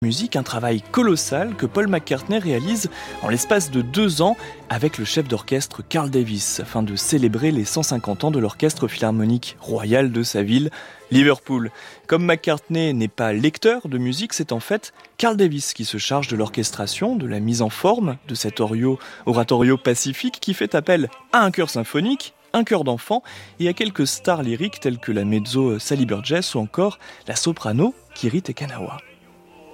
Musique, un travail colossal que Paul McCartney réalise en l'espace de 2 ans avec le chef d'orchestre Carl Davis afin de célébrer les 150 ans de l'orchestre philharmonique royal de sa ville, Liverpool. Comme McCartney n'est pas lecteur de musique, c'est en fait Carl Davis qui se charge de l'orchestration, de la mise en forme de cet oratorio pacifique qui fait appel à un chœur symphonique, un chœur d'enfant et à quelques stars lyriques telles que la mezzo Sally Burgess ou encore la soprano Kiri Te Kanawa.